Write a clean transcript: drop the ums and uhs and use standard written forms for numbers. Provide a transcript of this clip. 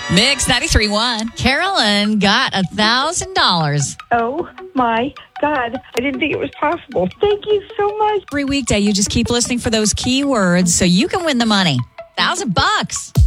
Mix 93.1. Carolyn got $1,000. Oh, my God. I didn't think it was possible. Thank you so much. Every weekday, you just keep listening for those keywords so you can win the money. $1,000.